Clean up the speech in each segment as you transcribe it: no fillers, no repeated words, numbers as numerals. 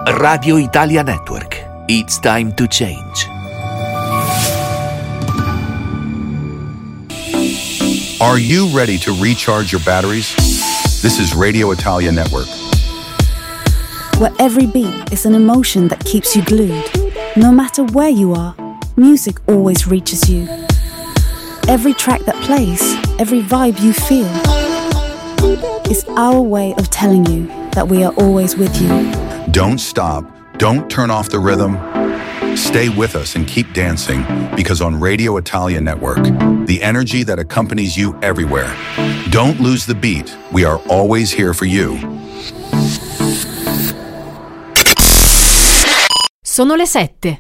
Radio Italia Network. It's time to change. Are you ready to recharge your batteries? This is Radio Italia Network. Where every beat is an emotion that keeps you glued. No matter where you are, music always reaches you. Every track that plays, every vibe you feel, is our way of telling you that we are always with you. Don't stop. Don't turn off the rhythm. Stay with us and keep dancing, because on Radio Italia Network, the energy that accompanies you everywhere. Don't lose the beat. We are always here for you. Sono le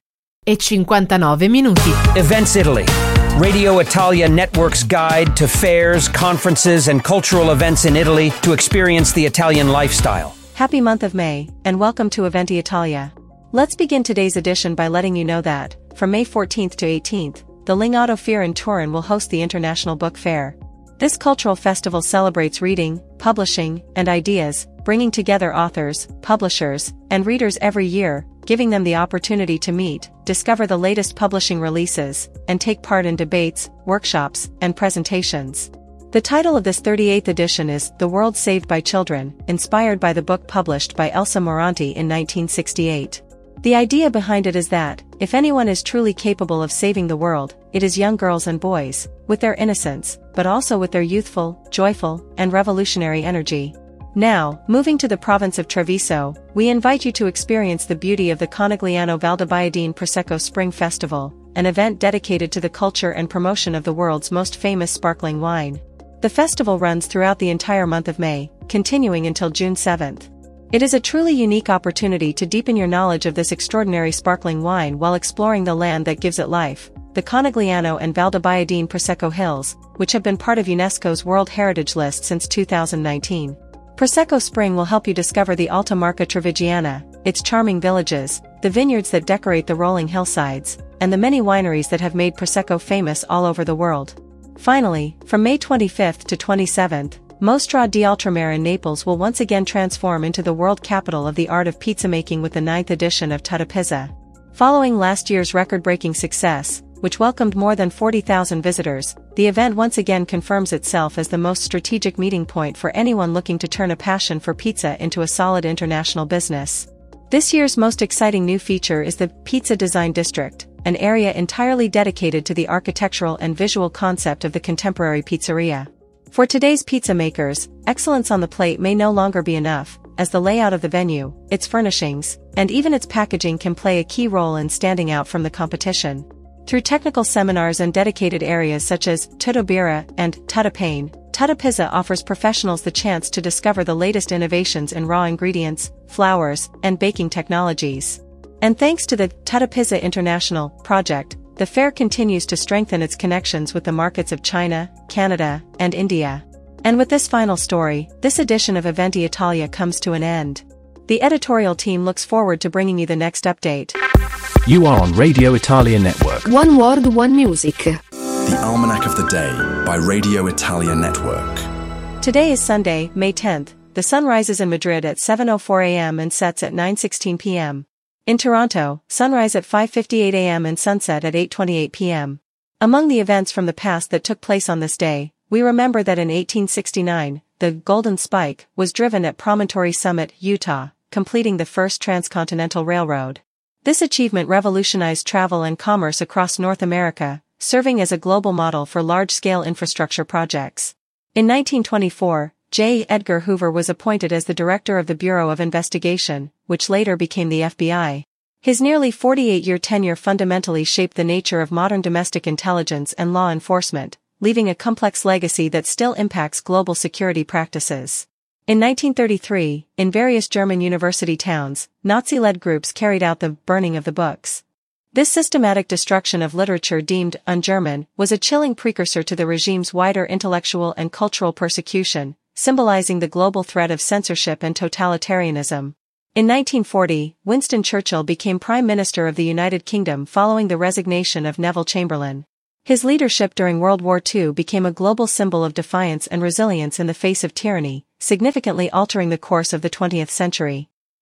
7:59. Events Italy. Radio Italia Network's guide to fairs, conferences, and cultural events in Italy to experience the Italian lifestyle. Happy month of May, and welcome to Eventi Italia. Let's begin today's edition by letting you know that, from May 14th to 18th, the Lingotto Fair in Turin will host the International Book Fair. This cultural festival celebrates reading, publishing, and ideas, bringing together authors, publishers, and readers every year, giving them the opportunity to meet, discover the latest publishing releases, and take part in debates, workshops, and presentations. The title of this 38th edition is The World Saved by Children, inspired by the book published by Elsa Moranti in 1968. The idea behind it is that, if anyone is truly capable of saving the world, it is young girls and boys, with their innocence, but also with their youthful, joyful, and revolutionary energy. Now, moving to the province of Treviso, we invite you to experience the beauty of the Conegliano Valdobbiadene Prosecco Spring Festival, an event dedicated to the culture and promotion of the world's most famous sparkling wine. The festival runs throughout the entire month of May, continuing until June 7th. It is a truly unique opportunity to deepen your knowledge of this extraordinary sparkling wine while exploring the land that gives it life, the Conegliano and Valdobbiadene Prosecco Hills, which have been part of UNESCO's World Heritage List since 2019. Prosecco Spring will help you discover the Alta Marca Trevigiana, its charming villages, the vineyards that decorate the rolling hillsides, and the many wineries that have made Prosecco famous all over the world. Finally, from May 25th to 27th, Mostra di Ultramare in Naples will once again transform into the world capital of the art of pizza making with the 9th edition of Tutta Pizza. Following last year's record-breaking success, which welcomed more than 40,000 visitors, the event once again confirms itself as the most strategic meeting point for anyone looking to turn a passion for pizza into a solid international business. This year's most exciting new feature is the Pizza Design District, an area entirely dedicated to the architectural and visual concept of the contemporary pizzeria. For today's pizza makers, excellence on the plate may no longer be enough, as the layout of the venue, its furnishings, and even its packaging can play a key role in standing out from the competition. Through technical seminars and dedicated areas such as Tutto Birra and Tutta Pane, Tutta Pizza offers professionals the chance to discover the latest innovations in raw ingredients, flours, and baking technologies. And thanks to the Tutta Pizza International project, the fair continues to strengthen its connections with the markets of China, Canada, and India. And with this final story, this edition of Eventi Italia comes to an end. The editorial team looks forward to bringing you the next update. You are on Radio Italia Network. One World, One Music. The Almanac of the Day by Radio Italia Network. Today is Sunday, May 10th. The sun rises in Madrid at 7:04 a.m. and sets at 9:16 p.m. In Toronto, sunrise at 5:58 a.m. and sunset at 8:28 p.m. Among the events from the past that took place on this day, we remember that in 1869, the Golden Spike was driven at Promontory Summit, Utah, completing the first transcontinental railroad. This achievement revolutionized travel and commerce across North America, serving as a global model for large-scale infrastructure projects. In 1924, J. Edgar Hoover was appointed as the director of the Bureau of Investigation, which later became the FBI. His nearly 48-year tenure fundamentally shaped the nature of modern domestic intelligence and law enforcement, leaving a complex legacy that still impacts global security practices. In 1933, in various German university towns, Nazi-led groups carried out the burning of the books. This systematic destruction of literature deemed un-German was a chilling precursor to the regime's wider intellectual and cultural persecution, symbolizing the global threat of censorship and totalitarianism. In 1940, Winston Churchill became Prime Minister of the United Kingdom following the resignation of Neville Chamberlain. His leadership during World War II became a global symbol of defiance and resilience in the face of tyranny, significantly altering the course of the 20th century.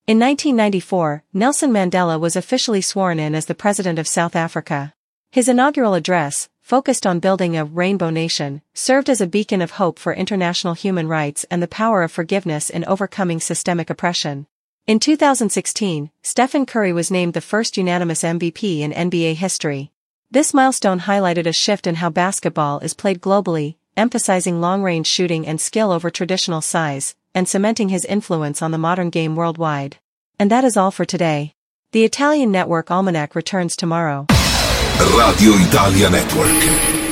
In 1994, Nelson Mandela was officially sworn in as the President of South Africa. His inaugural address, focused on building a rainbow nation, served as a beacon of hope for international human rights and the power of forgiveness in overcoming systemic oppression. In 2016, Stephen Curry was named the first unanimous MVP in NBA history. This milestone highlighted a shift in how basketball is played globally, emphasizing long-range shooting and skill over traditional size, and cementing his influence on the modern game worldwide. And that is all for today. The Italian Network Almanac returns tomorrow. Radio Italia Network.